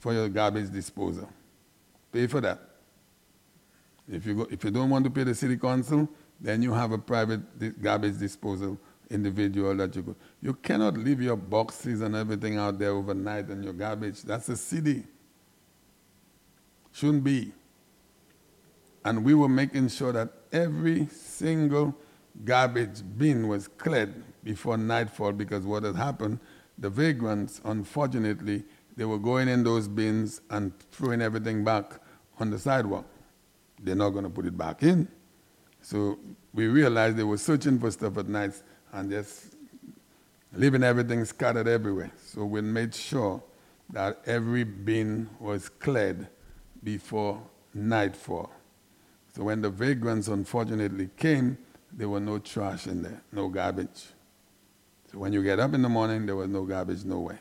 for your garbage disposal. Pay for that. If you don't want to pay the city council, then you have a private garbage disposal individual that you go. You cannot leave your boxes and everything out there overnight and your garbage. That's a city. Shouldn't be. And we were making sure that every single garbage bin was cleared before nightfall, because what had happened, the vagrants, unfortunately, they were going in those bins and throwing everything back on the sidewalk. They're not going to put it back in. So we realized they were searching for stuff at night and just leaving everything scattered everywhere. So we made sure that every bin was cleared before nightfall. So when the vagrants unfortunately came, there was no trash in there, no garbage. So when you get up in the morning, there was no garbage nowhere.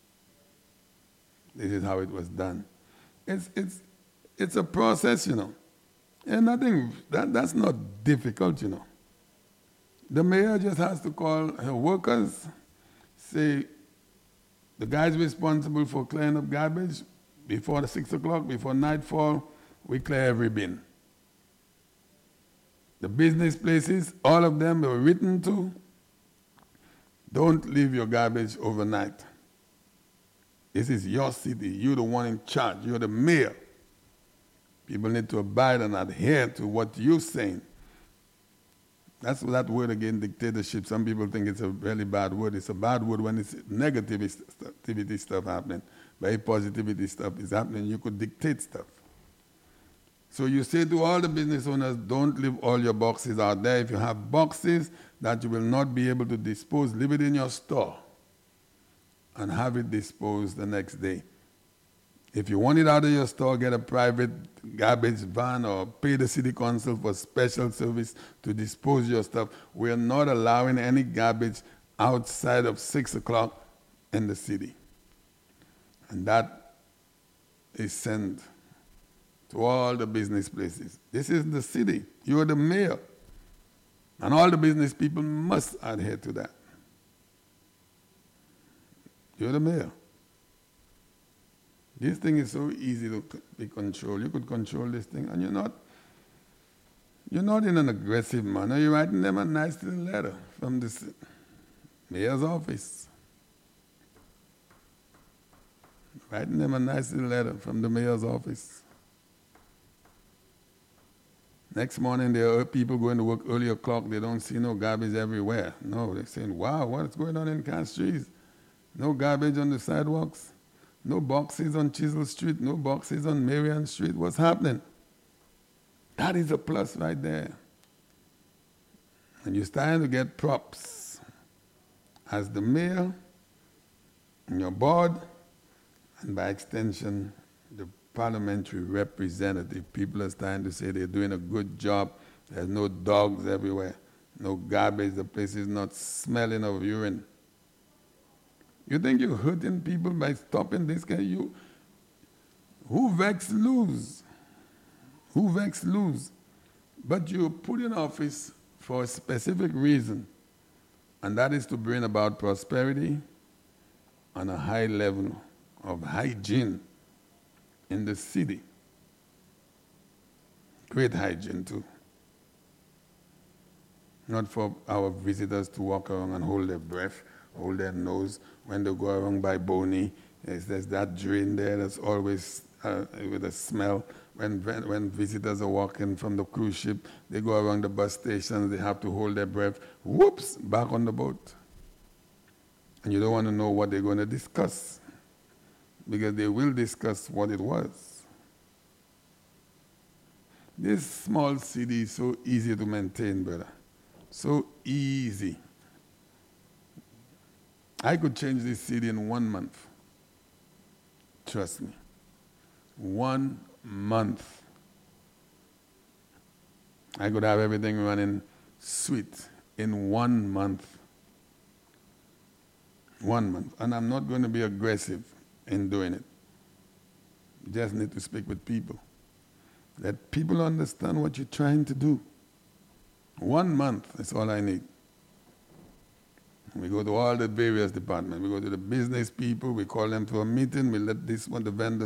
This is how it was done. It's a process, you know. And nothing, that's not difficult, you know. The mayor just has to call her workers, say, the guy's responsible for clearing up garbage before the 6 o'clock, before nightfall, we clear every bin. The business places, all of them were written to, don't leave your garbage overnight. This is your city. You're the one in charge. You're the mayor. People need to abide and adhere to what you're saying. That's that word again, dictatorship. Some people think it's a really bad word. It's a bad word when it's negativity stuff happening. But if positivity stuff is happening, you could dictate stuff. So you say to all the business owners, don't leave all your boxes out there. If you have boxes that you will not be able to dispose, leave it in your store and have it disposed the next day. If you want it out of your store, get a private garbage van or pay the city council for special service to dispose your stuff. We're not allowing any garbage outside of 6 o'clock in the city. And that is sent to all the business places. This is the city. You're the mayor. And all the business people must adhere to that. You're the mayor. This thing is so easy to be controlled. You could control this thing, and you're not in an aggressive manner. You're writing them a nice little letter from the mayor's office. Writing them a nice little letter from the mayor's office. Next morning, there are people going to work early o'clock. They don't see no garbage everywhere. No, they're saying, wow, what's going on in Castries? No garbage on the sidewalks. No boxes on Chisel Street. No boxes on Marion Street. What's happening? That is a plus right there. And you're starting to get props as the mayor and your board, and by extension, the parliamentary representative. People are starting to say they're doing a good job. There's no dogs everywhere, no garbage. The place is not smelling of urine. You think you're hurting people by stopping this guy? Who vex lose? Who vex lose? But you're put in office for a specific reason, and that is to bring about prosperity and a high level of hygiene in the city. Great hygiene too. Not for our visitors to walk around and hold their breath, hold their nose. When they go around by Boney, there's that drain there that's always with a smell. When visitors are walking from the cruise ship, they go around the bus stations, they have to hold their breath. Whoops, back on the boat. And you don't want to know what they're going to discuss, because they will discuss what it was. This small city is so easy to maintain, brother. So easy. I could change this city in 1 month. Trust me. 1 month. I could have everything running sweet in 1 month. 1 month. And I'm not going to be aggressive in doing it. You just need to speak with people. Let people understand what you're trying to do. 1 month is all I need. We go to all the various departments. We go to the business people. We call them to a meeting. We let this one, the vendor